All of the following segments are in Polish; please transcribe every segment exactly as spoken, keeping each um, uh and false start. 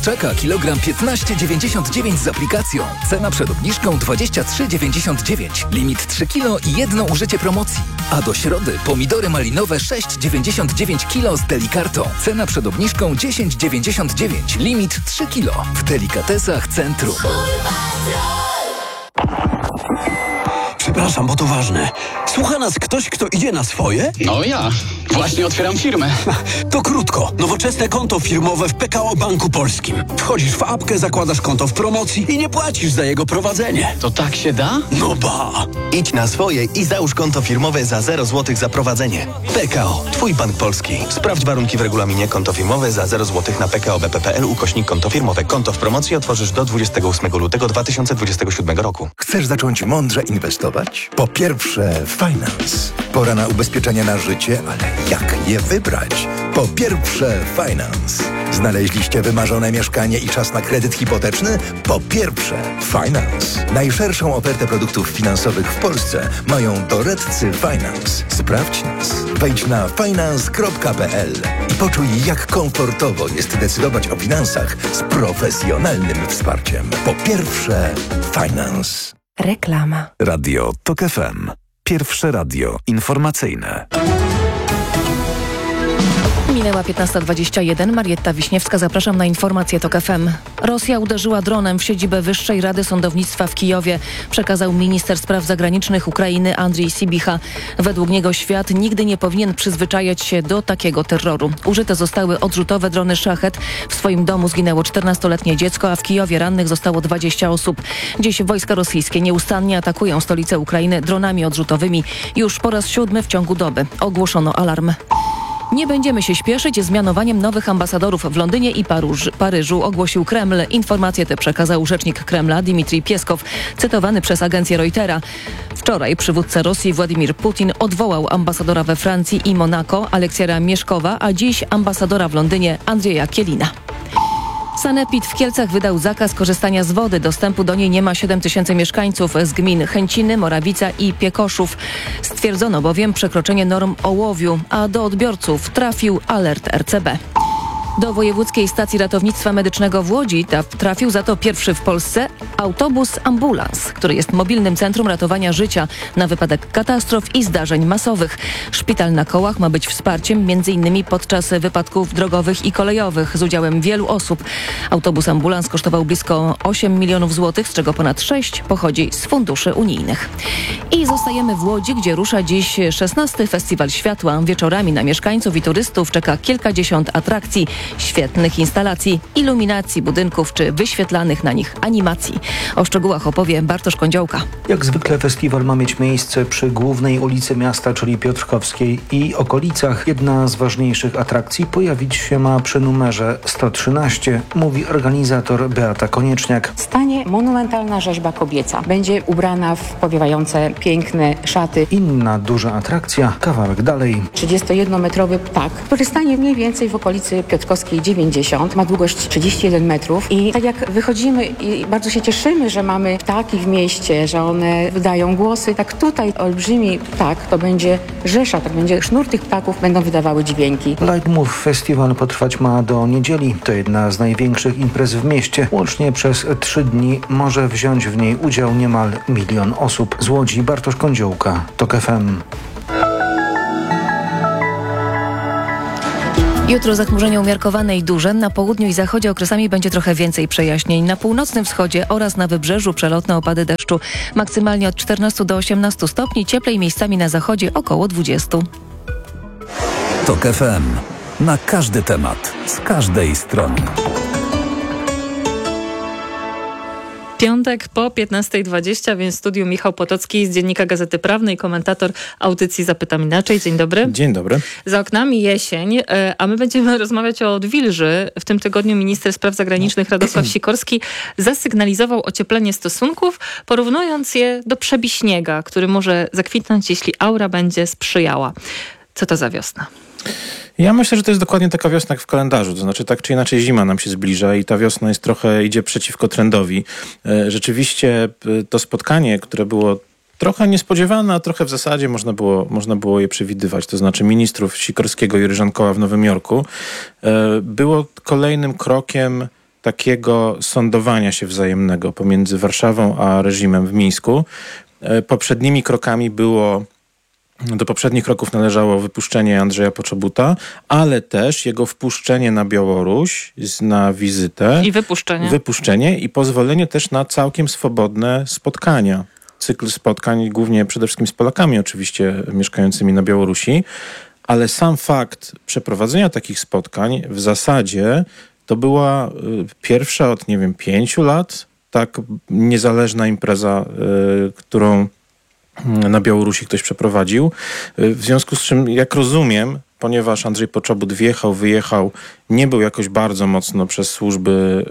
Czeka kilogram piętnaście dziewięćdziesiąt dziewięć z aplikacją. Cena przed obniżką dwadzieścia trzy dziewięćdziesiąt dziewięć. Limit trzy kilo i jedno użycie promocji. A do środy pomidory malinowe sześć dziewięćdziesiąt dziewięć kilo z Delikartą. Cena przed obniżką dziesięć dziewięćdziesiąt dziewięć. Limit trzy kilo. W Delikatesach Centrum. Przepraszam, bo to ważne. Słucha nas ktoś, kto idzie na swoje? No ja. Właśnie otwieram firmę. To krótko. Nowoczesne konto firmowe w P K O Banku Polskim. Wchodzisz w apkę, zakładasz konto w promocji i nie płacisz za jego prowadzenie. To tak się da? No ba! Idź na swoje i załóż konto firmowe za zero złotych za prowadzenie. P K O. Twój bank polski. Sprawdź warunki w regulaminie. Konto firmowe za zero złotych na pkobp.pl ukośnik konto firmowe. Konto w promocji otworzysz do dwudziestego ósmego lutego dwa tysiące dwudziestego siódmego roku. Chcesz zacząć mądrze inwestować? Po pierwsze, Finance. Pora na ubezpieczenie na życie, ale jak je wybrać? Po pierwsze, Finance. Znaleźliście wymarzone mieszkanie i czas na kredyt hipoteczny? Po pierwsze, Finance. Najszerszą ofertę produktów finansowych w Polsce mają doradcy Finance. Sprawdź nas. Wejdź na finance kropka p l i poczuj, jak komfortowo jest decydować o finansach z profesjonalnym wsparciem. Po pierwsze, Finance. Reklama. Radio TOK F M. Pierwsze radio informacyjne. Minęła piętnasta dwadzieścia jeden. Marietta Wiśniewska, zapraszam na informację TOK F M. Rosja uderzyła dronem w siedzibę Wyższej Rady Sądownictwa w Kijowie, przekazał minister spraw zagranicznych Ukrainy Andrzej Sibicha. Według niego świat nigdy nie powinien przyzwyczajać się do takiego terroru. Użyte zostały odrzutowe drony Szachet. W swoim domu zginęło czternastoletnie dziecko, a w Kijowie rannych zostało dwadzieścia osób. Dziś wojska rosyjskie nieustannie atakują stolicę Ukrainy dronami odrzutowymi. Już po raz siódmy w ciągu doby ogłoszono alarm. Nie będziemy się śpieszyć z mianowaniem nowych ambasadorów w Londynie i Paryż, Paryżu, ogłosił Kreml. Informację tę przekazał rzecznik Kremla Dmitrij Pieskow, cytowany przez agencję Reutera. Wczoraj przywódca Rosji Władimir Putin odwołał ambasadora we Francji i Monako Aleksjera Mieszkowa, a dziś ambasadora w Londynie Andrzeja Kielina. Sanepid w Kielcach wydał zakaz korzystania z wody. Dostępu do niej nie ma siedem tysięcy mieszkańców z gmin Chęciny, Morawica i Piekoszów. Stwierdzono bowiem przekroczenie norm ołowiu, a do odbiorców trafił alert R C B. Do Wojewódzkiej Stacji Ratownictwa Medycznego w Łodzi trafił za to pierwszy w Polsce autobus ambulans, który jest mobilnym centrum ratowania życia na wypadek katastrof i zdarzeń masowych. Szpital na kołach ma być wsparciem między innymi podczas wypadków drogowych i kolejowych z udziałem wielu osób. Autobus ambulans kosztował blisko osiem milionów złotych, z czego ponad sześć pochodzi z funduszy unijnych. I zostajemy w Łodzi, gdzie rusza dziś szesnasty Festiwal Światła. Wieczorami na mieszkańców i turystów czeka kilkadziesiąt atrakcji, świetnych instalacji, iluminacji budynków czy wyświetlanych na nich animacji. O szczegółach opowie Bartosz Kądziołka. Jak zwykle festiwal ma mieć miejsce przy głównej ulicy miasta, czyli Piotrkowskiej i okolicach. Jedna z ważniejszych atrakcji pojawić się ma przy numerze sto trzynaście, mówi organizator Beata Konieczniak. Stanie monumentalna rzeźba kobieca. Będzie ubrana w powiewające piękne szaty. Inna duża atrakcja, kawałek dalej. trzydziestojednometrowy ptak, który stanie mniej więcej w okolicy Piotrkowskiej dziewięćdziesiąt, ma długość trzydzieści jeden metrów i tak jak wychodzimy i bardzo się cieszymy, że mamy ptaki w mieście, że one wydają głosy, tak tutaj olbrzymi ptak to będzie rzesza, tak będzie sznur tych ptaków, będą wydawały dźwięki. Lightmove Festiwal potrwać ma do niedzieli. To jedna z największych imprez w mieście. Łącznie przez trzy dni może wziąć w niej udział niemal milion osób. Z Łodzi Bartosz Kądziołka, TOK F M. Jutro zachmurzenie umiarkowane i duże. Na południu i zachodzie okresami będzie trochę więcej przejaśnień. Na północnym wschodzie oraz na wybrzeżu przelotne opady deszczu. Maksymalnie od czternastu do osiemnastu stopni. Cieplej miejscami na zachodzie około dwudziestu. TOK F M. Na każdy temat. Z każdej strony. Piątek po piętnasta dwadzieścia, więc w studiu Michał Potocki z Dziennika Gazety Prawnej, komentator audycji Zapytam Inaczej. Dzień dobry. Dzień dobry. Za oknami jesień, a my będziemy rozmawiać o odwilży. W tym tygodniu minister spraw zagranicznych Radosław Sikorski zasygnalizował ocieplenie stosunków, porównując je do przebiśniega, który może zakwitnąć, jeśli aura będzie sprzyjała. Co to za wiosna? Ja myślę, że to jest dokładnie taka wiosna jak w kalendarzu. To znaczy tak czy inaczej zima nam się zbliża i ta wiosna jest trochę, idzie przeciwko trendowi. Rzeczywiście to spotkanie, które było trochę niespodziewane, a trochę w zasadzie można było, można było je przewidywać. To znaczy ministrów Sikorskiego i Ryżankoła w Nowym Jorku było kolejnym krokiem takiego sądowania się wzajemnego pomiędzy Warszawą a reżimem w Mińsku. Poprzednimi krokami było, do poprzednich kroków należało wypuszczenie Andrzeja Poczobuta, ale też jego wpuszczenie na Białoruś na wizytę. I wypuszczenie. Wypuszczenie i pozwolenie też na całkiem swobodne spotkania. Cykl spotkań, głównie przede wszystkim z Polakami oczywiście mieszkającymi na Białorusi, ale sam fakt przeprowadzenia takich spotkań w zasadzie to była y, pierwsza od, nie wiem, pięciu lat tak niezależna impreza, y, którą na Białorusi ktoś przeprowadził. Y, w związku z czym, jak rozumiem, ponieważ Andrzej Poczobut wjechał, wyjechał, nie był jakoś bardzo mocno przez służby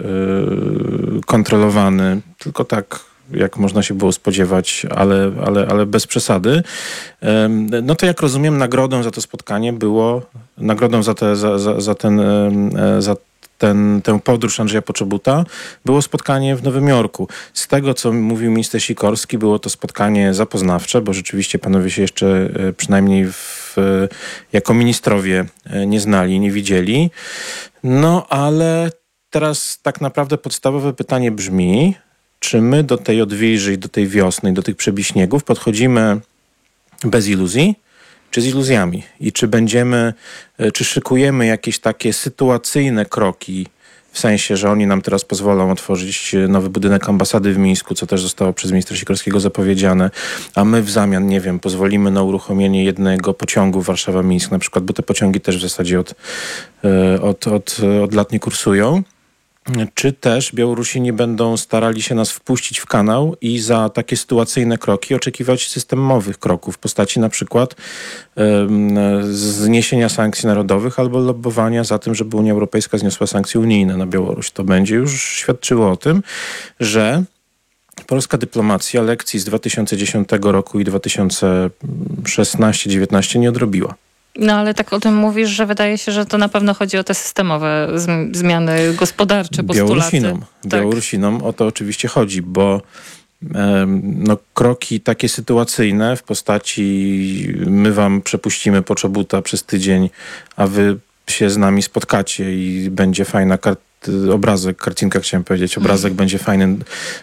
y, kontrolowany, tylko tak jak można się było spodziewać, ale, ale, ale bez przesady. No to jak rozumiem, nagrodą za to spotkanie było, nagrodą za, te, za, za, za, ten, za ten, tę podróż Andrzeja Poczobuta było spotkanie w Nowym Jorku. Z tego, co mówił minister Sikorski, było to spotkanie zapoznawcze, bo rzeczywiście panowie się jeszcze przynajmniej w, jako ministrowie nie znali, nie widzieli. No ale teraz tak naprawdę podstawowe pytanie brzmi, czy my do tej odwilży i do tej wiosny i do tych przebiśniegów podchodzimy bez iluzji, czy z iluzjami? I czy będziemy, czy szykujemy jakieś takie sytuacyjne kroki, w sensie, że oni nam teraz pozwolą otworzyć nowy budynek ambasady w Mińsku, co też zostało przez ministra Sikorskiego zapowiedziane, a my w zamian, nie wiem, pozwolimy na uruchomienie jednego pociągu Warszawa-Mińsk na przykład, bo te pociągi też w zasadzie od, od, od, od lat nie kursują. Czy też Białorusini będą starali się nas wpuścić w kanał i za takie sytuacyjne kroki oczekiwać systemowych kroków w postaci na przykład um, zniesienia sankcji narodowych albo lobbowania za tym, żeby Unia Europejska zniosła sankcje unijne na Białoruś. To będzie już świadczyło o tym, że polska dyplomacja lekcji z dwa tysiące dziesiątego roku i dwa tysiące szesnastego dziewiętnastego nie odrobiła. No ale tak o tym mówisz, że wydaje się, że to na pewno chodzi o te systemowe z- zmiany gospodarcze, postulaty. Białorusinom, tak. Białorusinom o to oczywiście chodzi, bo em, no, kroki takie sytuacyjne w postaci my wam przepuścimy Poczobuta przez tydzień, a wy się z nami spotkacie i będzie fajna karta, obrazek, karcinka chciałem powiedzieć, obrazek mm. będzie fajny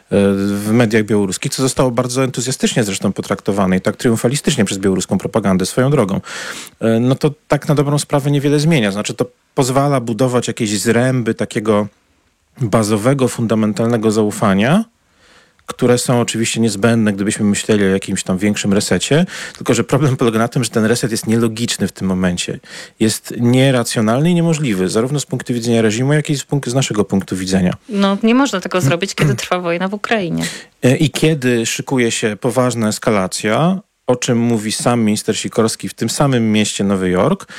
w mediach białoruskich, co zostało bardzo entuzjastycznie zresztą potraktowane i tak triumfalistycznie przez białoruską propagandę swoją drogą. No to tak na dobrą sprawę niewiele zmienia. Znaczy to pozwala budować jakieś zręby takiego bazowego, fundamentalnego zaufania, które są oczywiście niezbędne, gdybyśmy myśleli o jakimś tam większym resecie, tylko że problem polega na tym, że ten reset jest nielogiczny w tym momencie. Jest nieracjonalny i niemożliwy, zarówno z punktu widzenia reżimu, jak i z, punktu, z naszego punktu widzenia. No nie można tego zrobić, kiedy trwa wojna w Ukrainie. I kiedy szykuje się poważna eskalacja, o czym mówi sam minister Sikorski w tym samym mieście Nowy Jork,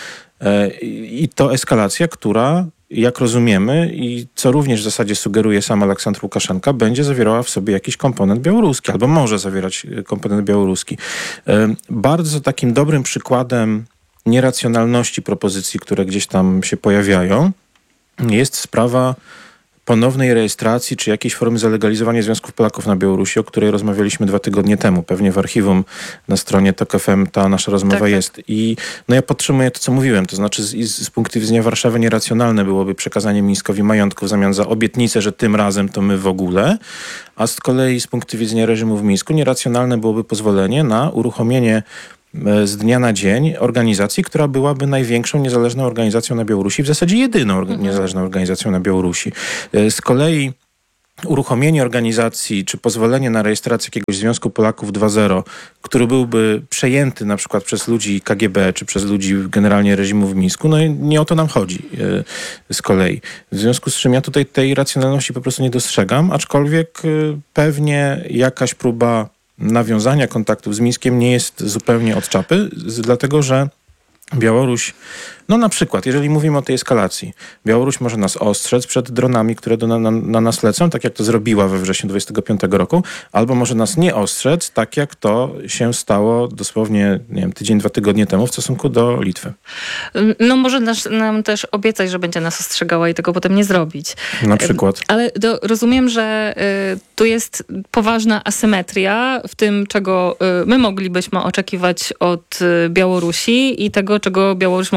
i to eskalacja, która, jak rozumiemy i co również w zasadzie sugeruje sam Aleksandr Łukaszenka, będzie zawierała w sobie jakiś komponent białoruski, albo może zawierać komponent białoruski. Bardzo takim dobrym przykładem nieracjonalności propozycji, które gdzieś tam się pojawiają, jest sprawa ponownej rejestracji, czy jakiejś formy zalegalizowania związków Polaków na Białorusi, o której rozmawialiśmy dwa tygodnie temu. Pewnie w archiwum na stronie Tok F M ta nasza rozmowa tak, jest. I no ja podtrzymuję to, co mówiłem. To znaczy z, z, z punktu widzenia Warszawy nieracjonalne byłoby przekazanie Mińskowi majątku w zamian za obietnicę, że tym razem to my w ogóle. A z kolei z punktu widzenia reżimu w Mińsku nieracjonalne byłoby pozwolenie na uruchomienie z dnia na dzień organizacji, która byłaby największą niezależną organizacją na Białorusi, w zasadzie jedyną orga- niezależną organizacją na Białorusi. Z kolei uruchomienie organizacji, czy pozwolenie na rejestrację jakiegoś Związku Polaków dwa zero, który byłby przejęty na przykład przez ludzi K G B, czy przez ludzi generalnie reżimu w Mińsku, no nie o to nam chodzi z kolei. W związku z czym ja tutaj tej racjonalności po prostu nie dostrzegam, aczkolwiek pewnie jakaś próba nawiązania kontaktów z Mińskiem nie jest zupełnie od czapy, dlatego że Białoruś, no na przykład, jeżeli mówimy o tej eskalacji, Białoruś może nas ostrzec przed dronami, które do, na, na nas lecą, tak jak to zrobiła we wrześniu dwudziestego piątego roku, albo może nas nie ostrzec, tak jak to się stało dosłownie, nie wiem, tydzień, dwa tygodnie temu w stosunku do Litwy. No może nas, nam też obiecać, że będzie nas ostrzegała i tego potem nie zrobić. Na przykład. Ale do, rozumiem, że y, tu jest poważna asymetria w tym, czego y, my moglibyśmy oczekiwać od y, Białorusi i tego, czego Białoruś mogłaby oczekiwać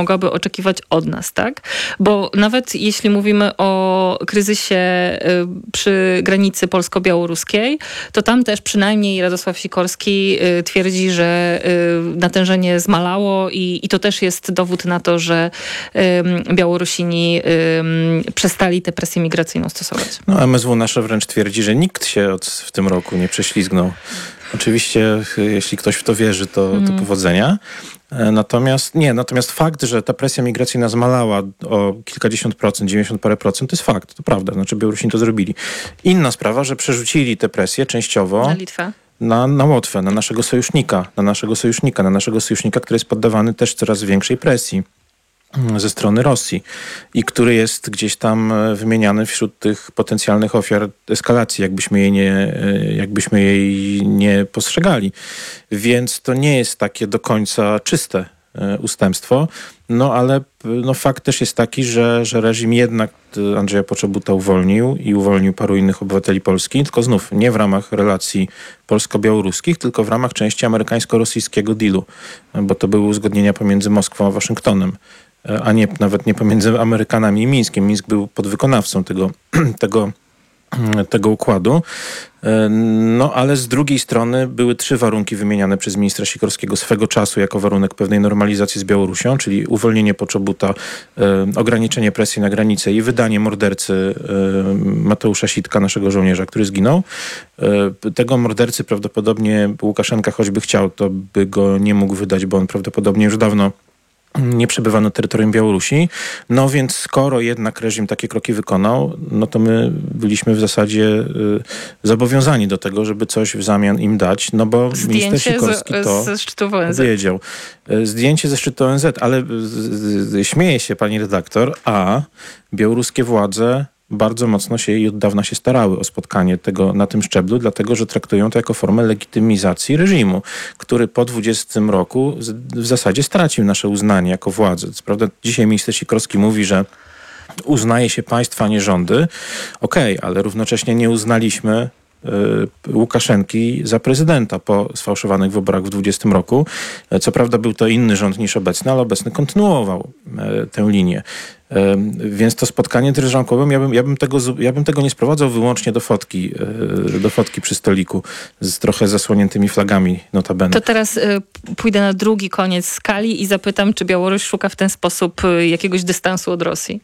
oczekiwać od nas, tak? Bo nawet jeśli mówimy o kryzysie przy granicy polsko-białoruskiej, to tam też przynajmniej Radosław Sikorski twierdzi, że natężenie zmalało i, i to też jest dowód na to, że Białorusini przestali tę presję migracyjną stosować. No, M S W nasze wręcz twierdzi, że nikt się od, w tym roku nie prześlizgnął. Oczywiście, jeśli ktoś w to wierzy, to, to mm. powodzenia. Natomiast nie, natomiast fakt, że ta presja migracyjna zmalała o kilkadziesiąt procent, dziewięćdziesiąt parę procent, to jest fakt, to prawda. Znaczy Białorusini to zrobili. Inna sprawa, że przerzucili tę presję częściowo na Litwę. Na, na Łotwę, na naszego sojusznika, na naszego sojusznika, na naszego sojusznika, który jest poddawany też coraz większej presji ze strony Rosji i który jest gdzieś tam wymieniany wśród tych potencjalnych ofiar eskalacji, jakbyśmy jej nie, jakbyśmy jej nie postrzegali. Więc to nie jest takie do końca czyste ustępstwo, no ale no, fakt też jest taki, że, że reżim jednak Andrzeja Poczobuta uwolnił i uwolnił paru innych obywateli Polski, tylko znów nie w ramach relacji polsko-białoruskich, tylko w ramach części amerykańsko-rosyjskiego dealu, bo to były uzgodnienia pomiędzy Moskwą a Waszyngtonem, a nie nawet nie pomiędzy Amerykanami i Mińskiem. Mińsk był podwykonawcą tego, tego, tego układu. No ale z drugiej strony były trzy warunki wymieniane przez ministra Sikorskiego swego czasu jako warunek pewnej normalizacji z Białorusią, czyli uwolnienie Poczobuta, ograniczenie presji na granicę i wydanie mordercy Mateusza Sitka, naszego żołnierza, który zginął. Tego mordercy prawdopodobnie Łukaszenka choćby chciał, to by go nie mógł wydać, bo on prawdopodobnie już dawno nie przebywa na terytorium Białorusi. No więc skoro jednak reżim takie kroki wykonał, no to my byliśmy w zasadzie y, zobowiązani do tego, żeby coś w zamian im dać, no bo zdjęcie minister Sikorski z, to ze szczytu O N Z. Wiedział. Zdjęcie ze szczytu O N Z, ale y, y, śmieje się pani redaktor, a białoruskie władze bardzo mocno się i od dawna się starały o spotkanie tego na tym szczeblu, dlatego że traktują to jako formę legitymizacji reżimu, który po dwudziestym roku w zasadzie stracił nasze uznanie jako władzy. Co prawda dzisiaj minister Sikorski mówi, że uznaje się państwa, a nie rządy. Okej, okay, ale równocześnie nie uznaliśmy Łukaszenki za prezydenta po sfałszowanych wyborach w dwudziestym roku. Co prawda był to inny rząd niż obecny, ale obecny kontynuował tę linię. Więc to spotkanie dyryżankowym, ja bym, ja, bym tego, ja bym tego nie sprowadzał wyłącznie do fotki, do fotki przy stoliku z trochę zasłoniętymi flagami notabene. To teraz y, pójdę na drugi koniec skali i zapytam, czy Białoruś szuka w ten sposób y, jakiegoś dystansu od Rosji?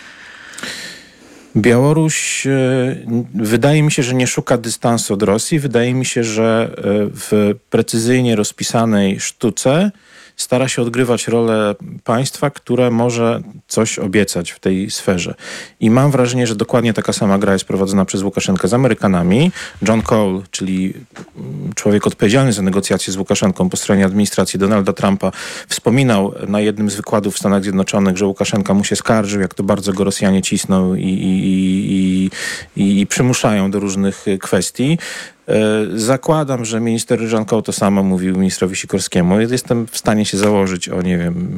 Białoruś, wydaje mi się, że nie szuka dystansu od Rosji. Wydaje mi się, że w precyzyjnie rozpisanej sztuce stara się odgrywać rolę państwa, które może coś obiecać w tej sferze. I mam wrażenie, że dokładnie taka sama gra jest prowadzona przez Łukaszenkę z Amerykanami. John Cole, czyli człowiek odpowiedzialny za negocjacje z Łukaszenką po stronie administracji Donalda Trumpa, wspominał na jednym z wykładów w Stanach Zjednoczonych, że Łukaszenka mu się skarżył, jak to bardzo go Rosjanie cisną i, i, i, i, i przymuszają do różnych kwestii. Zakładam, że minister Ryżankoł to samo mówił ministrowi Sikorskiemu. Jestem w stanie się założyć o, nie wiem,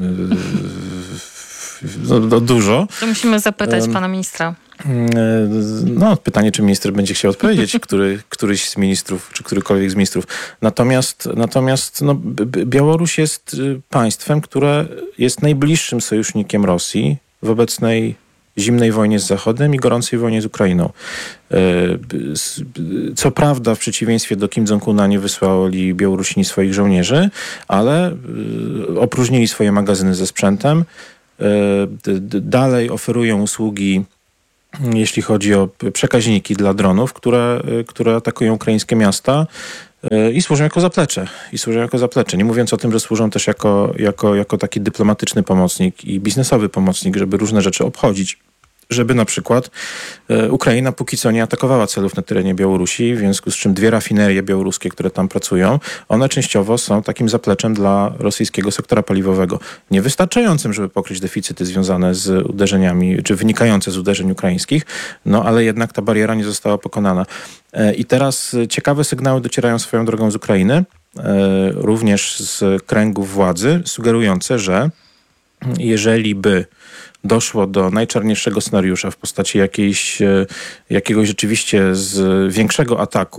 no, dużo. To musimy zapytać pana ministra. No, pytanie, czy minister będzie chciał odpowiedzieć, który, któryś z ministrów, czy którykolwiek z ministrów. Natomiast, natomiast no, Białoruś jest państwem, które jest najbliższym sojusznikiem Rosji w obecnej zimnej wojnie z Zachodem i gorącej wojnie z Ukrainą. Co prawda, w przeciwieństwie do Kim Jong-una nie wysłali Białorusini swoich żołnierzy, ale opróżnili swoje magazyny ze sprzętem. Dalej oferują usługi, jeśli chodzi o przekaźniki dla dronów, które, które atakują ukraińskie miasta. I służą jako zaplecze. I służą jako zaplecze. Nie mówiąc o tym, że służą też jako, jako, jako taki dyplomatyczny pomocnik i biznesowy pomocnik, żeby różne rzeczy obchodzić. Żeby na przykład e, Ukraina póki co nie atakowała celów na terenie Białorusi, w związku z czym dwie rafinerie białoruskie, które tam pracują, one częściowo są takim zapleczem dla rosyjskiego sektora paliwowego. Niewystarczającym, żeby pokryć deficyty związane z uderzeniami, czy wynikające z uderzeń ukraińskich, no ale jednak ta bariera nie została pokonana. E, I teraz ciekawe sygnały docierają swoją drogą z Ukrainy, e, również z kręgów władzy, sugerujące, że jeżeli by doszło do najczarniejszego scenariusza w postaci jakiejś, jakiegoś rzeczywiście z większego ataku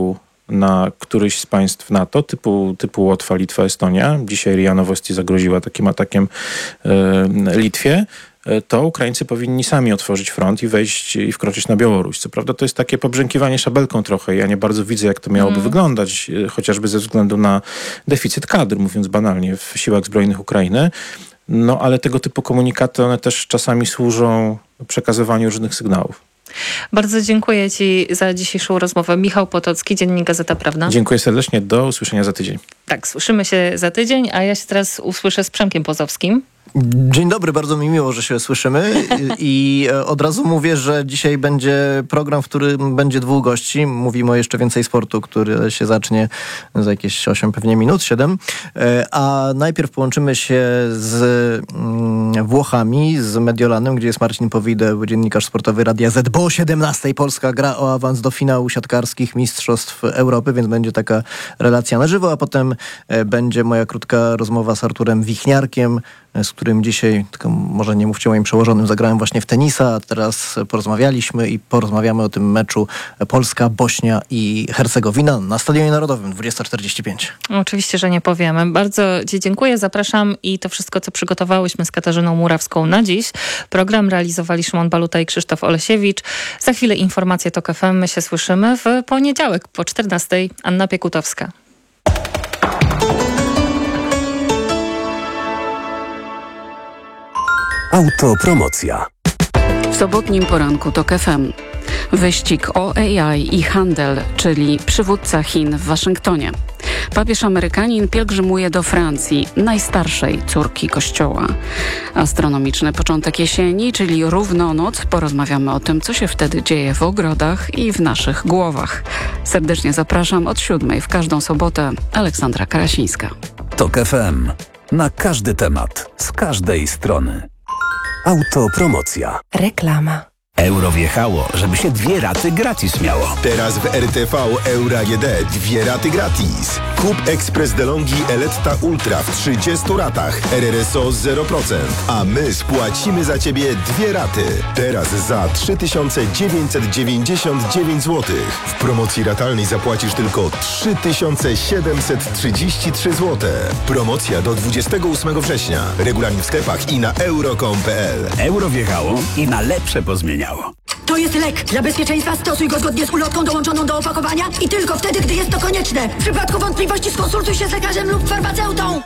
na któryś z państw NATO, typu, typu Łotwa, Litwa, Estonia, dzisiaj R I A Nowości zagroziła takim atakiem y, Litwie, to Ukraińcy powinni sami otworzyć front i wejść i wkroczyć na Białoruś. Co prawda to jest takie pobrzękiwanie szabelką trochę. Ja nie bardzo widzę, jak to miałoby mm. wyglądać, chociażby ze względu na deficyt kadr, mówiąc banalnie, w siłach zbrojnych Ukrainy. No ale tego typu komunikaty, one też czasami służą przekazywaniu różnych sygnałów. Bardzo dziękuję Ci za dzisiejszą rozmowę. Michał Potocki, Dziennik Gazeta Prawna. Dziękuję serdecznie. Do usłyszenia za tydzień. Tak, słyszymy się za tydzień, a ja się teraz usłyszę z Przemkiem Pozowskim. Dzień dobry, bardzo mi miło, że się słyszymy i od razu mówię, że dzisiaj będzie program, w którym będzie dwóch gości. Mówimy o Jeszcze Więcej Sportu, który się zacznie za jakieś osiem pewnie minut, siedem. A najpierw połączymy się z Włochami, z Mediolanem, gdzie jest Marcin Powide, dziennikarz sportowy Radia Z, bo o siedemnastej Polska gra o awans do finału siatkarskich Mistrzostw Europy, więc będzie taka relacja na żywo, a potem będzie moja krótka rozmowa z Arturem Wichniarkiem, z którym dzisiaj, tylko może nie mówcie moim przełożonym, zagrałem właśnie w tenisa, a teraz porozmawialiśmy i porozmawiamy o tym meczu Polska, Bośnia i Hercegowina na Stadionie Narodowym dwudziesta czterdzieści pięć. Oczywiście, że nie powiemy. Bardzo Ci dziękuję, zapraszam i to wszystko, co przygotowałyśmy z Katarzyną Murawską na dziś. Program realizowali Szymon Baluta i Krzysztof Olesiewicz. Za chwilę informacje TOK F M. My się słyszymy w poniedziałek po czternastej. Anna Piekutowska. Autopromocja. W sobotnim poranku TOK F M. Wyścig o A I i handel, czyli przywódca Chin w Waszyngtonie. Papież Amerykanin pielgrzymuje do Francji, najstarszej córki Kościoła. Astronomiczny początek jesieni, czyli równonoc. Porozmawiamy o tym, co się wtedy dzieje w ogrodach i w naszych głowach. Serdecznie zapraszam od siódmej w każdą sobotę. Aleksandra Karasińska. TOK F M. Na każdy temat, z każdej strony. Autopromocja. Reklama. Euro wjechało, żeby się dwie raty gratis miało. Teraz w R T V Euro A G D dwie raty gratis. Kup Ekspres DeLonghi Eletta Ultra w trzydziestu ratach, R R S O zero procent, a my spłacimy za Ciebie dwie raty. Teraz za trzy tysiące dziewięćset dziewięćdziesiąt dziewięć złotych. W promocji ratalnej zapłacisz tylko trzy tysiące siedemset trzydzieści trzy złote. Promocja do dwudziestego ósmego września. Regulamin w sklepach i na euro kropka com kropka p l. Euro wjechało i na lepsze pozmieniało. To jest lek. Dla bezpieczeństwa stosuj go zgodnie z ulotką dołączoną do opakowania i tylko wtedy, gdy jest to konieczne. W przypadku wątpliwości skonsultuj się z lekarzem lub farmaceutą.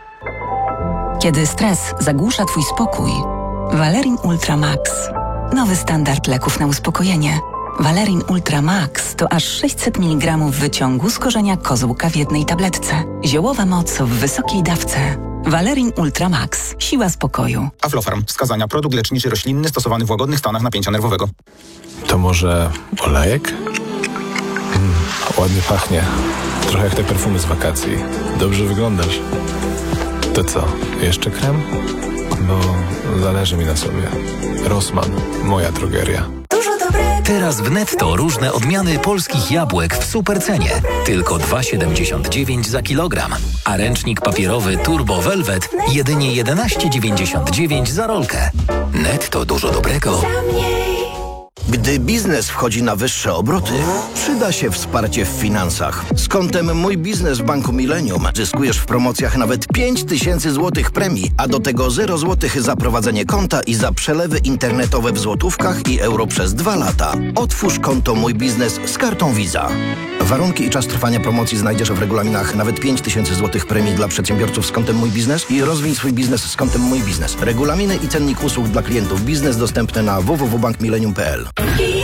Kiedy stres zagłusza Twój spokój, Valerin Ultra Max. Nowy standard leków na uspokojenie. Valerin Ultra Max to aż sześćset miligramów wyciągu z korzenia kozłka w jednej tabletce. Ziołowa moc w wysokiej dawce. Valerin Ultra Max. Siła spokoju. Aflofarm. Wskazania. Produkt leczniczy roślinny stosowany w łagodnych stanach napięcia nerwowego. To może olejek? Mm, ładnie pachnie. Trochę jak te perfumy z wakacji. Dobrze wyglądasz. To co? Jeszcze krem? Bo zależy mi na sobie. Rossmann. Moja drogeria. Teraz w Netto różne odmiany polskich jabłek w supercenie. Tylko dwa siedemdziesiąt dziewięć za kilogram. A ręcznik papierowy Turbo Velvet jedynie jedenaście dziewięćdziesiąt dziewięć za rolkę. Netto, dużo dobrego. Gdy biznes wchodzi na wyższe obroty, przyda się wsparcie w finansach. Z kontem Mój Biznes w Banku Millennium zyskujesz w promocjach nawet pięć tysięcy złotych premii, a do tego zero złotych za prowadzenie konta i za przelewy internetowe w złotówkach i euro przez dwa lata. Otwórz konto Mój Biznes z kartą Visa. Warunki i czas trwania promocji znajdziesz w regulaminach. Nawet pięć tysięcy złotych premii dla przedsiębiorców z kontem Mój Biznes i rozwij swój biznes z kontem Mój Biznes. Regulaminy i cennik usług dla klientów biznes dostępne na w w w kropka bank millennium kropka p l.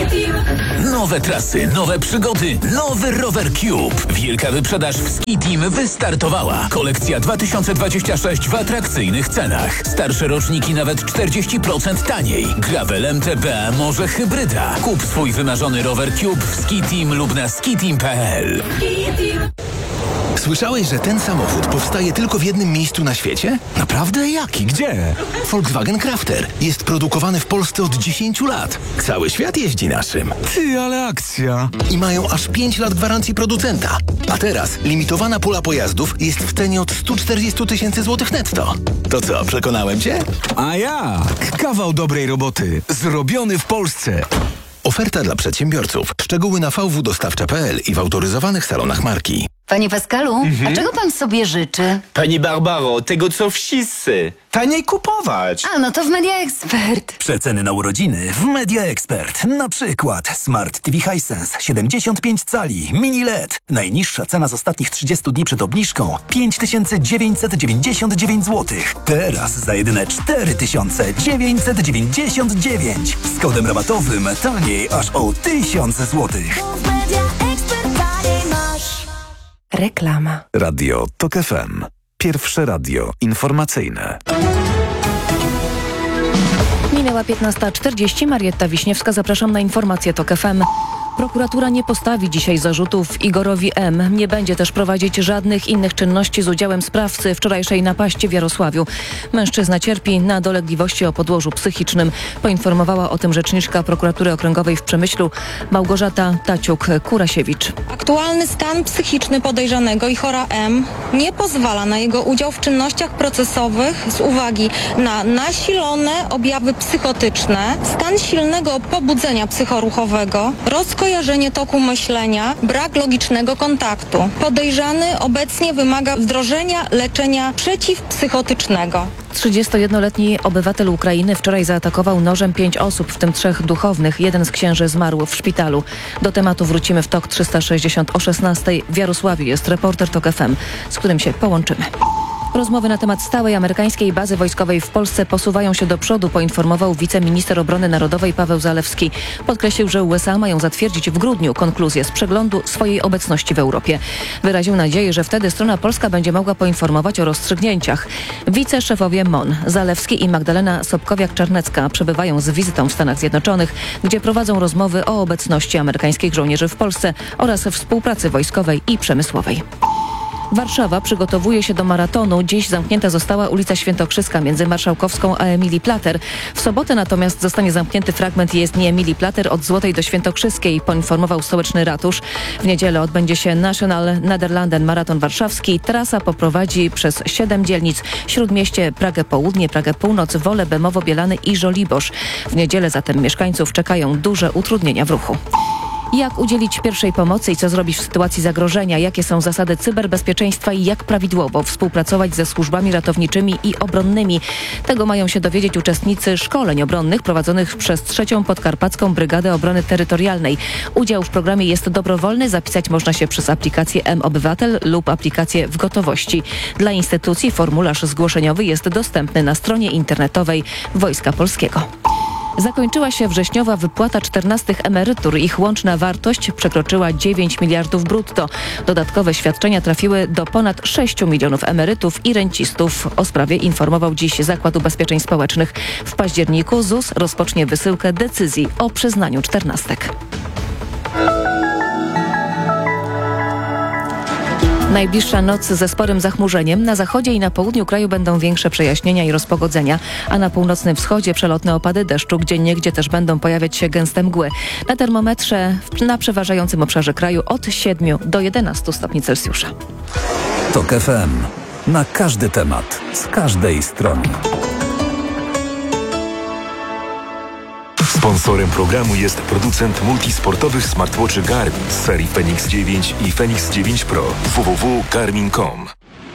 Nowe trasy, nowe przygody, nowy Rower Cube. Wielka wyprzedaż w Ski Team wystartowała. Kolekcja dwa tysiące dwadzieścia sześć w atrakcyjnych cenach. Starsze roczniki nawet czterdzieści procent taniej. Gravel, M T B, może hybryda. Kup swój wymarzony Rower Cube w Ski Team lub na skiteam kropka p l. Słyszałeś, że ten samochód powstaje tylko w jednym miejscu na świecie? Naprawdę? Jaki? Gdzie? Volkswagen Crafter. Jest produkowany w Polsce od dziesięciu lat. Cały świat jeździ naszym. Ty, ale akcja. I mają aż pięć lat gwarancji producenta. A teraz limitowana pula pojazdów jest w cenie od stu czterdziestu tysięcy złotych netto. To co, przekonałem cię? A jak? Kawał dobrej roboty. Zrobiony w Polsce. Oferta dla przedsiębiorców. Szczegóły na v w dostawcza kropka p l i w autoryzowanych salonach marki. Panie Pascalu, Mhm. a czego pan sobie życzy? Pani Barbaro, tego co wszyscy. Taniej kupować. A, no to w Media Expert. Przeceny na urodziny w Media Expert. Na przykład Smart T V Hisense siedemdziesiąt pięć cali, mini L E D. Najniższa cena z ostatnich trzydziestu dni przed obniżką pięć tysięcy dziewięćset dziewięćdziesiąt dziewięć złotych. Teraz za jedyne cztery tysiące dziewięćset dziewięćdziesiąt dziewięć. Z kodem rabatowym taniej aż o tysiąc złotych. Reklama. Radio TOK F M. Pierwsze radio informacyjne. Minęła piętnasta czterdzieści. Marietta Wiśniewska. Zapraszam na informację TOK F M. Prokuratura nie postawi dzisiaj zarzutów Igorowi M. Nie będzie też prowadzić żadnych innych czynności z udziałem sprawcy wczorajszej napaści w Jarosławiu. Mężczyzna cierpi na dolegliwości o podłożu psychicznym. Poinformowała o tym rzeczniczka Prokuratury Okręgowej w Przemyślu Małgorzata Taciuk-Kurasiewicz. Aktualny stan psychiczny podejrzanego Ichora M. nie pozwala na jego udział w czynnościach procesowych z uwagi na nasilone objawy psychotyczne, stan silnego pobudzenia psychoruchowego, rozkojarzenie toku myślenia, brak logicznego kontaktu. Podejrzany obecnie wymaga wdrożenia leczenia przeciwpsychotycznego. trzydziestojednoletni obywatel Ukrainy wczoraj zaatakował nożem pięć osób, w tym trzech duchownych. Jeden z księży zmarł w szpitalu. Do tematu wrócimy w TOK trzysta sześćdziesiąt o szesnastej. W Jarosławiu jest reporter TOK F M, z którym się połączymy. Rozmowy na temat stałej amerykańskiej bazy wojskowej w Polsce posuwają się do przodu, poinformował wiceminister obrony narodowej Paweł Zalewski. Podkreślił, że U S A mają zatwierdzić w grudniu konkluzję z przeglądu swojej obecności w Europie. Wyraził nadzieję, że wtedy strona polska będzie mogła poinformować o rozstrzygnięciach. Wiceszefowie M O N, Zalewski i Magdalena Sobkowiak-Czarnecka przebywają z wizytą w Stanach Zjednoczonych, gdzie prowadzą rozmowy o obecności amerykańskich żołnierzy w Polsce oraz współpracy wojskowej i przemysłowej. Warszawa przygotowuje się do maratonu. Dziś zamknięta została ulica Świętokrzyska między Marszałkowską a Emilii Plater. W sobotę natomiast zostanie zamknięty fragment jezdni Emilii Plater od Złotej do Świętokrzyskiej, poinformował stołeczny ratusz. W niedzielę odbędzie się National Nederlanden Maraton Warszawski. Trasa poprowadzi przez siedem dzielnic: Śródmieście, Pragę Południe, Pragę Północ, Wolę, Bemowo, Bielany i Żoliborz. W niedzielę zatem mieszkańców czekają duże utrudnienia w ruchu. Jak udzielić pierwszej pomocy i co zrobić w sytuacji zagrożenia? Jakie są zasady cyberbezpieczeństwa i jak prawidłowo współpracować ze służbami ratowniczymi i obronnymi? Tego mają się dowiedzieć uczestnicy szkoleń obronnych prowadzonych przez trzecią Podkarpacką Brygadę Obrony Terytorialnej. Udział w programie jest dobrowolny. Zapisać można się przez aplikację M-Obywatel lub aplikację W Gotowości. Dla instytucji formularz zgłoszeniowy jest dostępny na stronie internetowej Wojska Polskiego. Zakończyła się wrześniowa wypłata czternastych emerytur. Ich łączna wartość przekroczyła dziewięć miliardów brutto. Dodatkowe świadczenia trafiły do ponad sześciu milionów emerytów i rencistów. O sprawie informował dziś Zakład Ubezpieczeń Społecznych. W październiku Z U S rozpocznie wysyłkę decyzji o przyznaniu czternastek. Najbliższa noc ze sporym zachmurzeniem. Na zachodzie i na południu kraju będą większe przejaśnienia i rozpogodzenia, a na północnym wschodzie przelotne opady deszczu, gdzie niegdzie też będą pojawiać się gęste mgły. Na termometrze na przeważającym obszarze kraju od siedmiu do jedenastu stopni Celsjusza. TOK F M. Na każdy temat, z każdej strony. Sponsorem programu jest producent multisportowych smartwatchy Garmin z serii Fenix dziewięć i Fenix dziewięć Pro. w w w kropka garmin kropka com.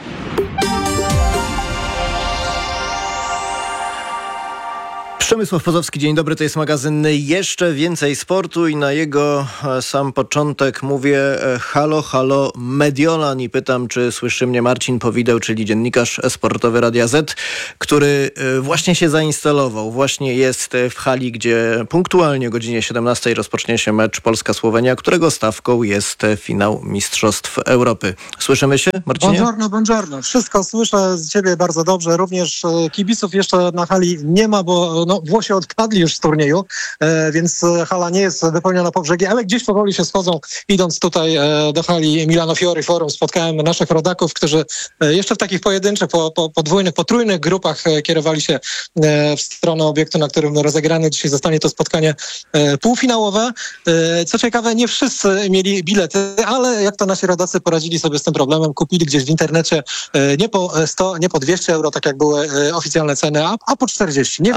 Przemysław Pozowski, dzień dobry, to jest magazyn Jeszcze Więcej Sportu i na jego sam początek mówię halo, halo Mediolan i pytam, czy słyszy mnie Marcin Powideł, czyli dziennikarz sportowy Radia Z, który właśnie się zainstalował, właśnie jest w hali, gdzie punktualnie o godzinie siedemnastej rozpocznie się mecz Polska-Słowenia, którego stawką jest finał Mistrzostw Europy. Słyszymy się, Marcinie? Buongiorno, buongiorno. Wszystko słyszę z ciebie bardzo dobrze. Również kibiców jeszcze na hali nie ma, bo no, Włosi odpadli już z turnieju, e, więc hala nie jest wypełniona po brzegi, ale gdzieś powoli się schodzą. Idąc tutaj e, do hali Milano Fiori Forum, spotkałem naszych rodaków, którzy e, jeszcze w takich pojedynczych, po, po, podwójnych, potrójnych grupach e, kierowali się e, w stronę obiektu, na którym rozegrane dzisiaj zostanie to spotkanie e, półfinałowe. E, co ciekawe, nie wszyscy mieli bilety, ale jak to nasi rodacy poradzili sobie z tym problemem, kupili gdzieś w internecie e, nie po sto, nie po dwieście euro, tak jak były e, oficjalne ceny, a, a po czterdzieści. Nie wiem, jak ale to czekaj,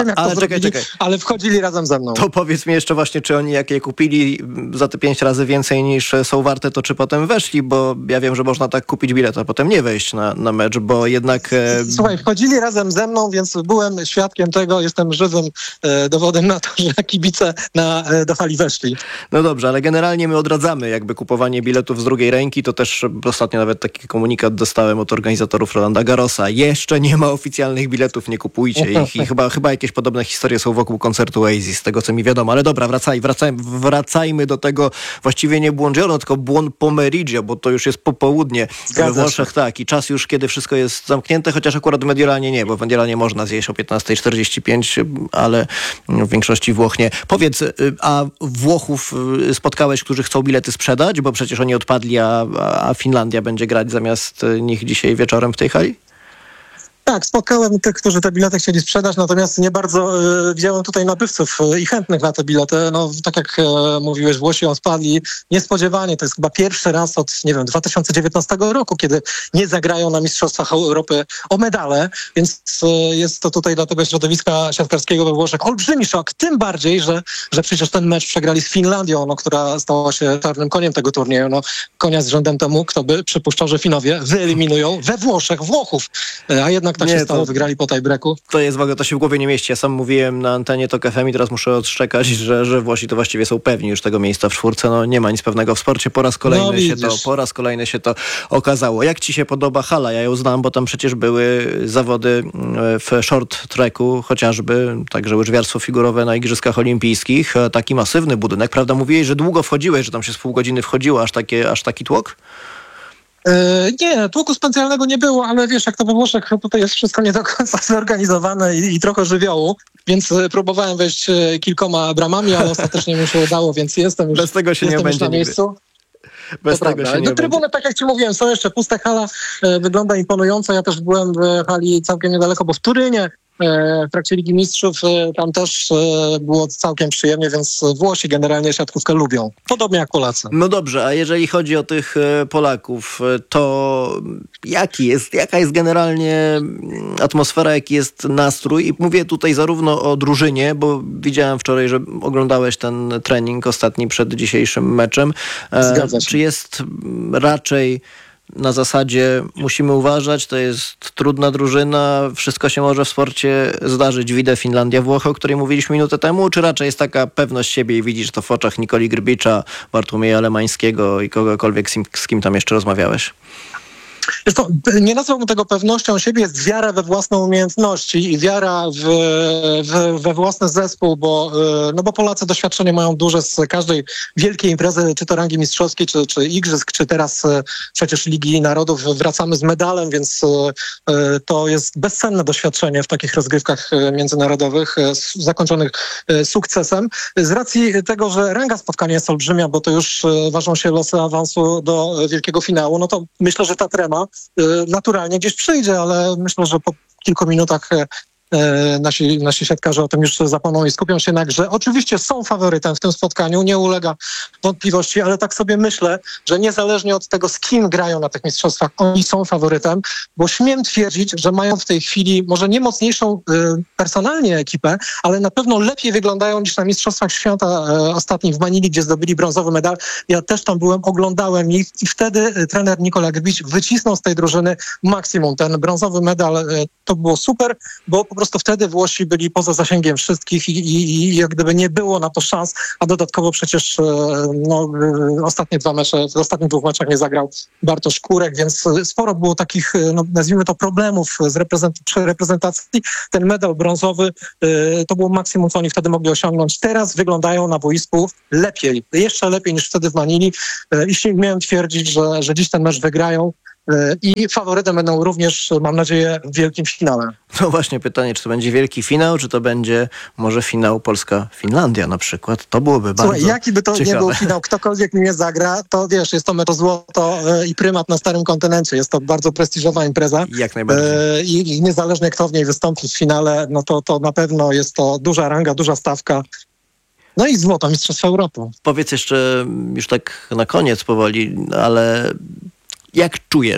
czekaj, czekaj. ale wchodzili razem ze mną. To powiedz mi jeszcze właśnie, czy oni jak je kupili za te pięć razy więcej niż są warte, to czy potem weszli, bo ja wiem, że można tak kupić bilet, a potem nie wejść na, na mecz, bo jednak... E... Słuchaj, wchodzili razem ze mną, więc byłem świadkiem tego, jestem żywym e, dowodem na to, że kibice na, e, do hali weszli. No dobrze, ale generalnie my odradzamy jakby kupowanie biletów z drugiej ręki, to też ostatnio nawet taki komunikat dostałem od organizatorów Rolanda Garrosa. Jeszcze nie ma oficjalnych biletów, nie kupujcie ich i chyba, chyba jakieś podobne historie są wokół koncertu Oasis, z tego co mi wiadomo, ale dobra, wracaj, wracaj, wracajmy do tego właściwie nie Buongiorno, tylko Buon Pomeriggio, bo to już jest popołudnie we Włoszech, tak, i czas już, kiedy wszystko jest zamknięte, chociaż akurat w Mediolanie nie, bo w Mediolanie można zjeść o piętnasta czterdzieści pięć, ale w większości Włoch nie. Powiedz, a Włochów spotkałeś, którzy chcą bilety sprzedać, bo przecież oni odpadli, a, a Finlandia będzie grać zamiast nich dzisiaj wieczorem w tej hali? Tak, spotkałem tych, którzy te bilety chcieli sprzedać, natomiast nie bardzo e, widziałem tutaj nabywców e, i chętnych na te bilety. No, tak jak e, mówiłeś, Włosi odpadli niespodziewanie. To jest chyba pierwszy raz od, nie wiem, dwa tysiące dziewiętnastego roku, kiedy nie zagrają na Mistrzostwach Europy o medale, więc e, jest to tutaj dla tego środowiska siatkarskiego we Włoszech olbrzymi szok. Tym bardziej, że, że przecież ten mecz przegrali z Finlandią, no, która stała się czarnym koniem tego turnieju. No, konia z rzędem temu, kto by przypuszczał, że Finowie wyeliminują we Włoszech Włochów, e, a jednak tak nie, się stało, to, wygrali po tiebreaku. To jest w ogóle, to się w głowie nie mieści. Ja sam mówiłem na antenie Tok F M i teraz muszę odszczekać, że, że Włosi to właściwie są pewni już tego miejsca w czwórce. No nie ma nic pewnego w sporcie. Po raz kolejny no, się to, po raz kolejny się to okazało. Jak ci się podoba hala? Ja ją znam, bo tam przecież były zawody w short tracku chociażby, także łyżwiarstwo figurowe na Igrzyskach Olimpijskich. Taki masywny budynek. Prawda, mówiłeś, że długo wchodziłeś, że tam się z pół godziny wchodziło, aż, takie, aż taki tłok? Nie, tłuku specjalnego nie było, ale wiesz, jak to we Włoszech, tutaj jest wszystko nie do końca zorganizowane i, i trochę żywiołu, więc próbowałem wejść kilkoma bramami, ale ostatecznie mi się udało, więc jestem już, Bez tego się jestem nie już na będzie miejscu. Bez to tego prawda. się nie Do trybuny, będzie. tak jak ci mówiłem, są jeszcze puste, hala e, wygląda imponująco. Ja też byłem w hali całkiem niedaleko, bo w Turynie w trakcie Ligi Mistrzów tam też było całkiem przyjemnie, więc Włosi generalnie siatkówkę lubią. Podobnie jak Polacy. No dobrze, a jeżeli chodzi o tych Polaków, to jaki jest, jaka jest generalnie atmosfera, jaki jest nastrój? I mówię tutaj zarówno o drużynie, bo widziałem wczoraj, że oglądałeś ten trening ostatni przed dzisiejszym meczem. Zgadza się. Czy jest raczej na zasadzie musimy uważać, to jest trudna drużyna, wszystko się może w sporcie zdarzyć. Widzę Finlandia, Włochy, o której mówiliśmy minutę temu, czy raczej jest taka pewność siebie i widzisz to w oczach Nikoli Grbicza, Bartłomieja Lemańskiego i kogokolwiek, z kim, z kim tam jeszcze rozmawiałeś? To, nie nazwałbym tego pewnością siebie, jest wiara we własne umiejętności i wiara w, w, we własny zespół, bo, no bo Polacy doświadczenie mają duże z każdej wielkiej imprezy, czy to rangi mistrzowskiej, czy, czy igrzysk, czy teraz przecież Ligi Narodów wracamy z medalem, więc to jest bezcenne doświadczenie w takich rozgrywkach międzynarodowych zakończonych sukcesem. Z racji tego, że ranga spotkania jest olbrzymia, bo to już ważą się losy awansu do wielkiego finału, no to myślę, że ta trema naturalnie gdzieś przyjdzie, ale myślę, że po kilku minutach nasi, nasi siatkarze o tym już zapomną i skupią się na grze. Oczywiście są faworytem w tym spotkaniu, nie ulega wątpliwości, ale tak sobie myślę, że niezależnie od tego, z kim grają na tych mistrzostwach, oni są faworytem, bo śmiem twierdzić, że mają w tej chwili może nie mocniejszą y, personalnie ekipę, ale na pewno lepiej wyglądają niż na Mistrzostwach Świata y, ostatnich w Manili, gdzie zdobyli brązowy medal. Ja też tam byłem, oglądałem ich i wtedy y, trener Nikola Grbić wycisnął z tej drużyny maksimum. Ten brązowy medal y, to było super, bo po prostu wtedy Włosi byli poza zasięgiem wszystkich i, i, i jak gdyby nie było na to szans, a dodatkowo przecież no, ostatnie dwa mecze, w ostatnich dwóch meczach nie zagrał Bartosz Kurek, więc sporo było takich, no, nazwijmy to, problemów z reprezent- przy reprezentacji. Ten medal brązowy to było maksimum, co oni wtedy mogli osiągnąć. Teraz wyglądają na boisku lepiej, jeszcze lepiej niż wtedy w Manili i śmiem twierdzić, że, że dziś ten mecz wygrają. I faworytem będą również, mam nadzieję, w wielkim finale. No właśnie pytanie, czy to będzie wielki finał, czy to będzie może finał Polska-Finlandia na przykład? To byłoby bardzo Słuchaj, jaki by to ciekawe. nie był finał, ktokolwiek nim nie zagra, to wiesz, jest to mecz o złoto i prymat na starym kontynencie. Jest to bardzo prestiżowa impreza. Jak najbardziej. I, i niezależnie kto w niej wystąpi w finale, no to, to na pewno jest to duża ranga, duża stawka. No i złoto Mistrzostwa Europy. Powiedz jeszcze już tak na koniec powoli, ale jak czujesz,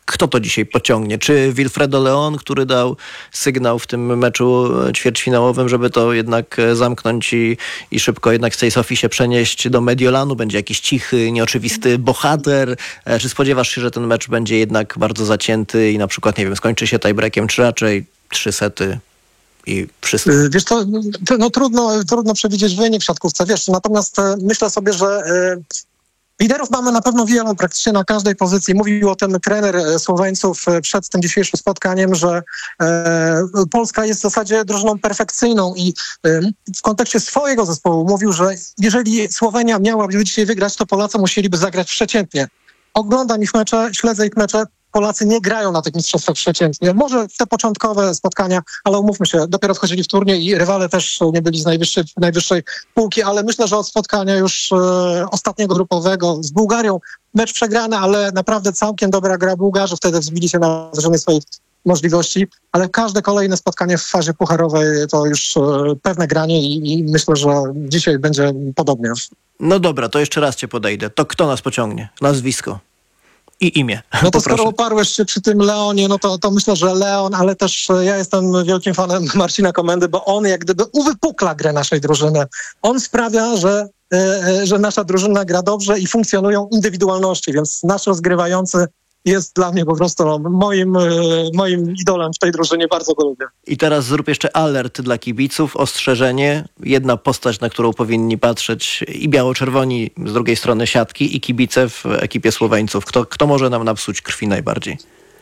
Kto to dzisiaj pociągnie? Czy Wilfredo Leon, który dał sygnał w tym meczu ćwierćfinałowym, żeby to jednak zamknąć i, i szybko jednak z tej Sofii się przenieść do Mediolanu? Będzie jakiś cichy, nieoczywisty bohater? Czy spodziewasz się, że ten mecz będzie jednak bardzo zacięty i na przykład, nie wiem, skończy się tiebreakiem, czy raczej trzy sety i wszystko? Wiesz co, no trudno, trudno przewidzieć wynik w siatkówce, wiesz, natomiast myślę sobie, że liderów mamy na pewno wielu, praktycznie na każdej pozycji. Mówił o tym trener Słoweńców przed tym dzisiejszym spotkaniem, że e, Polska jest w zasadzie drużyną perfekcyjną i e, w kontekście swojego zespołu mówił, że jeżeli Słowenia miałaby dzisiaj wygrać, to Polacy musieliby zagrać przeciętnie. Oglądam ich mecze, śledzę ich mecze. Polacy nie grają na tych mistrzostwach przeciętnie. Może te początkowe spotkania, ale umówmy się, dopiero wchodzili w turniej i rywale też nie byli z najwyższej, najwyższej półki, ale myślę, że od spotkania już e, ostatniego grupowego z Bułgarią mecz przegrany, ale naprawdę całkiem dobra gra. Bułgarzy wtedy wzbili się na wyżyny swoich możliwości, ale każde kolejne spotkanie w fazie pucharowej to już e, pewne granie i, i myślę, że dzisiaj będzie podobnie. No dobra, to jeszcze raz cię podejdę. To kto nas pociągnie? Nazwisko i imię. No to skoro oparłeś się przy tym Leonie, no to, to myślę, że Leon, ale też ja jestem wielkim fanem Marcina Komendy, bo on jak gdyby uwypukla grę naszej drużyny. On sprawia, że, e, że nasza drużyna gra dobrze i funkcjonują indywidualności, więc nasz rozgrywający jest dla mnie po prostu no, moim, moim idolem w tej drużynie, bardzo go lubię. I teraz zrób jeszcze alert dla kibiców, ostrzeżenie, jedna postać, na którą powinni patrzeć i biało-czerwoni z drugiej strony siatki i kibice w ekipie Słoweńców. Kto, kto może nam napsuć krwi najbardziej?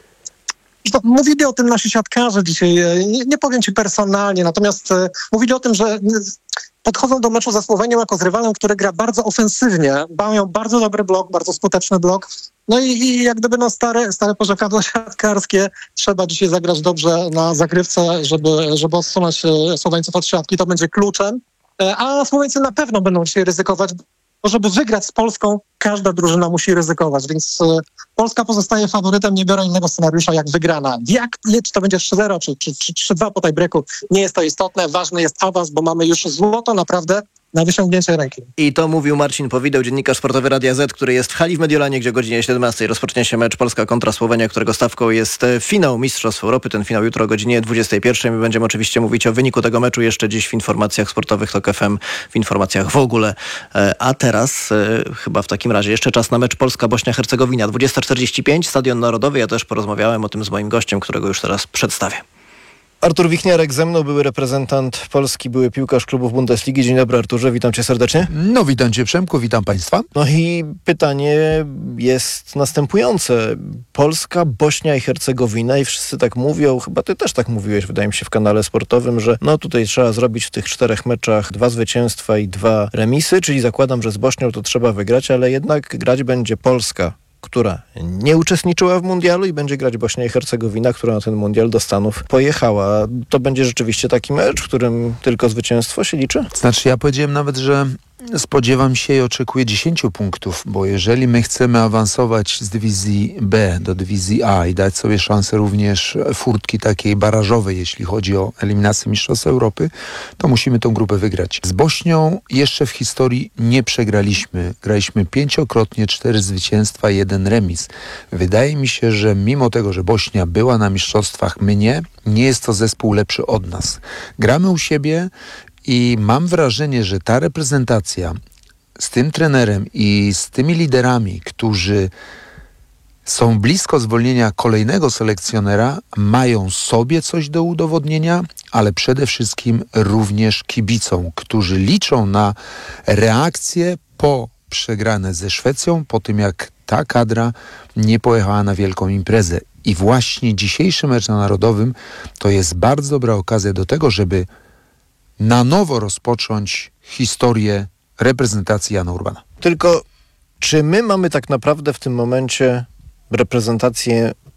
Mówili o tym nasi siatkarze dzisiaj, nie, nie powiem ci personalnie, natomiast e, mówili o tym, że podchodzą do meczu ze Słowenią jako z rywalem, który gra bardzo ofensywnie, mają bardzo dobry blok, bardzo skuteczny blok. No i, i jak gdyby no stare, stare porzekadło siatkarskie, trzeba dzisiaj zagrać dobrze na zagrywce, żeby, żeby odsunąć Słoweńców od siatki, to będzie kluczem. A Słoweńcy na pewno będą dzisiaj ryzykować, bo żeby wygrać z Polską, każda drużyna musi ryzykować, więc Polska pozostaje faworytem, nie biorę innego scenariusza jak wygrana. Jak, czy to będzie trzy zero, czy, czy, czy trzy dwa po tiebreaku, nie jest to istotne, ważny jest awans, bo mamy już złoto naprawdę na wyciągnięcie ręki. I to mówił Marcin Powideł, dziennikarz sportowy Radia Z, który jest w hali w Mediolanie, gdzie o godzinie siedemnastej rozpocznie się mecz Polska kontra Słowenia, którego stawką jest finał Mistrzostw Europy. Ten finał jutro o godzinie dwudziestej pierwszej. My będziemy oczywiście mówić o wyniku tego meczu jeszcze dziś w informacjach sportowych TOK F M, w informacjach w ogóle. A teraz chyba w takim razie jeszcze czas na mecz Polska-Bośnia-Hercegowina. dwudziesta czterdzieści pięć, Stadion Narodowy. Ja też porozmawiałem o tym z moim gościem, którego już teraz przedstawię. Artur Wichniarek ze mną, były reprezentant Polski, były piłkarz klubów Bundesligi. Dzień dobry, Arturze, witam cię serdecznie. No witam cię, Przemku, witam państwa. No i pytanie jest następujące. Polska, Bośnia i Hercegowina i wszyscy tak mówią, chyba ty też tak mówiłeś, wydaje mi się, w kanale sportowym, że no tutaj trzeba zrobić w tych czterech meczach dwa zwycięstwa i dwa remisy, czyli zakładam, że z Bośnią to trzeba wygrać, ale jednak grać będzie Polska, która nie uczestniczyła w mundialu i będzie grać Bośnia i Hercegowina, która na ten mundial do Stanów pojechała. To będzie rzeczywiście taki mecz, w którym tylko zwycięstwo się liczy? Znaczy ja powiedziałem nawet, że spodziewam się i oczekuję dziesięciu punktów, bo jeżeli my chcemy awansować z dywizji B do dywizji A i dać sobie szansę również furtki takiej barażowej, jeśli chodzi o eliminację Mistrzostw Europy, to musimy tą grupę wygrać. Z Bośnią jeszcze w historii nie przegraliśmy. Graliśmy pięciokrotnie, cztery zwycięstwa, jeden remis. Wydaje mi się, że mimo tego, że Bośnia była na mistrzostwach, my nie, nie jest to zespół lepszy od nas. Gramy u siebie i mam wrażenie, że ta reprezentacja z tym trenerem i z tymi liderami, którzy są blisko zwolnienia kolejnego selekcjonera, mają sobie coś do udowodnienia, ale przede wszystkim również kibicom, którzy liczą na reakcję po przegrane ze Szwecją, po tym jak ta kadra nie pojechała na wielką imprezę. I właśnie dzisiejszy mecz na Narodowym to jest bardzo dobra okazja do tego, żeby na nowo rozpocząć historię reprezentacji Jana Urbana. Tylko czy my mamy tak naprawdę w tym momencie reprezentację